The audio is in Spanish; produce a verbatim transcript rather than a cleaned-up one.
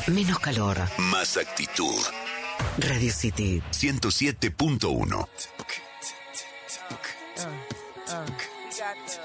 Menos calor. Más actitud. Radio City ciento siete punto uno.